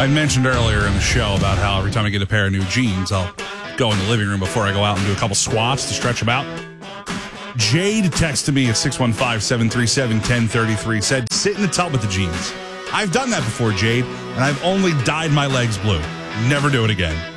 I mentioned earlier in the show about how every time I get a pair of new jeans, I'll go in the living room before I go out and do a couple squats to stretch them out. Jade texted me at 615-737-1033, said, sit in the tub with the jeans. I've done that before, Jade, and I've only dyed my legs blue. Never do it again.